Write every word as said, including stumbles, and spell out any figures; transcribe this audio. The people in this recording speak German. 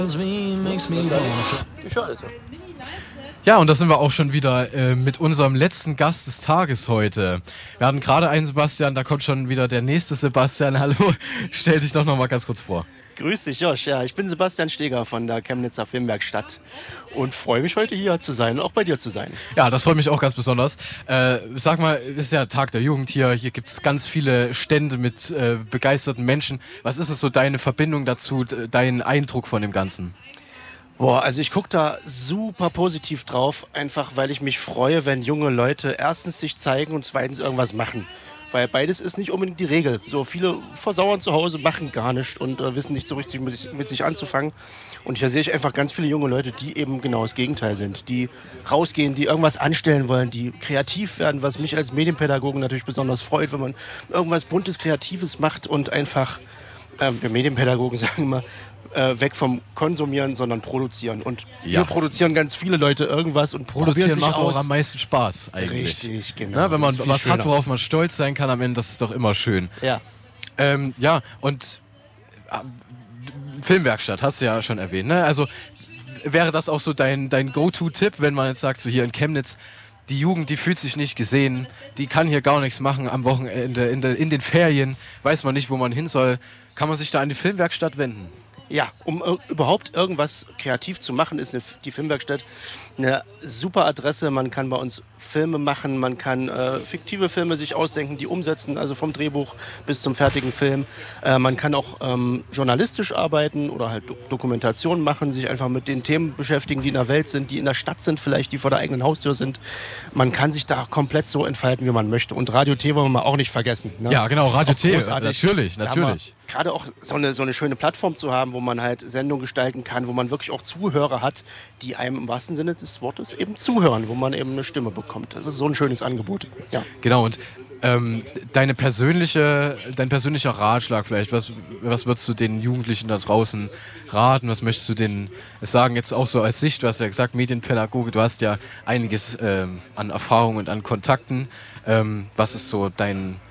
Ich höre es ja. Ja, und da sind wir auch schon wieder äh, mit unserem letzten Gast des Tages heute. Wir hatten gerade einen Sebastian, da kommt schon wieder der nächste Sebastian. Hallo, stell dich doch noch mal ganz kurz vor. Grüß dich, Josh. Ja, ich bin Sebastian Steger von der Chemnitzer Filmwerkstatt und freue mich, heute hier zu sein und auch bei dir zu sein. Ja, das freut mich auch ganz besonders. Äh, sag mal, es ist ja Tag der Jugend hier. Hier gibt es ganz viele Stände mit äh, begeisterten Menschen. Was ist es so deine Verbindung dazu, dein Eindruck von dem Ganzen? Boah, also ich gucke da super positiv drauf, einfach weil ich mich freue, wenn junge Leute erstens sich zeigen und zweitens irgendwas machen. Weil beides ist nicht unbedingt die Regel. So viele versauern zu Hause, machen gar nichts und äh, wissen nicht so richtig mit, sich- mit sich anzufangen. Und hier sehe ich einfach ganz viele junge Leute, die eben genau das Gegenteil sind. Die rausgehen, die irgendwas anstellen wollen, die kreativ werden, was mich als Medienpädagogen natürlich besonders freut, wenn man irgendwas Buntes, Kreatives macht und einfach, äh, wir Medienpädagogen sagen immer, äh, weg vom Konsumieren, sondern produzieren. Und Ja. hier produzieren ganz viele Leute irgendwas und probieren Produzieren sich macht aus. auch am meisten Spaß eigentlich. Richtig, genau. Na, wenn Das man ist viel was hat, schöner. worauf man stolz sein kann am Ende, das ist doch immer schön. Ja. Ähm, ja, und äh, Filmwerkstatt hast du ja schon erwähnt, ne? Also wäre das auch so dein, dein Go-To-Tipp, wenn man jetzt sagt, so hier in Chemnitz, die Jugend, die fühlt sich nicht gesehen, die kann hier gar nichts machen am Wochenende, in, der, in den Ferien, weiß man nicht, wo man hin soll. Kann man sich da an die Filmwerkstatt wenden? Ja, um äh, überhaupt irgendwas kreativ zu machen, ist eine, die Filmwerkstatt eine super Adresse. Man kann bei uns Filme machen, man kann äh, fiktive Filme sich ausdenken, die umsetzen, also vom Drehbuch bis zum fertigen Film. Äh, man kann auch ähm, journalistisch arbeiten oder halt Do Dokumentation machen, sich einfach mit den Themen beschäftigen, die in der Welt sind, die in der Stadt sind vielleicht, die vor der eigenen Haustür sind. Man kann sich da komplett so entfalten, wie man möchte. Und Radio T wollen wir mal auch nicht vergessen. Ne? Ja, genau, Radio Auch T, großartig. natürlich, Da haben wir natürlich. Gerade auch so eine, so eine schöne Plattform zu haben, wo man halt Sendungen gestalten kann, wo man wirklich auch Zuhörer hat, die einem im wahrsten Sinne des Wortes eben zuhören, wo man eben eine Stimme bekommt. Das ist so ein schönes Angebot. Ja. Genau, und ähm, deine persönliche, dein persönlicher Ratschlag vielleicht, was, was würdest du den Jugendlichen da draußen raten, was möchtest du denen sagen, jetzt auch so als Sicht, du hast ja gesagt, Medienpädagoge, du hast ja einiges ähm, an Erfahrung und an Kontakten, ähm, was ist so dein